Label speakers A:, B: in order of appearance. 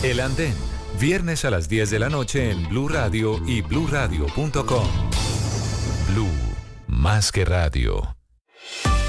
A: El Andén, viernes a las 10 de la noche en Blue Radio y bluradio.com. Blue, más que radio.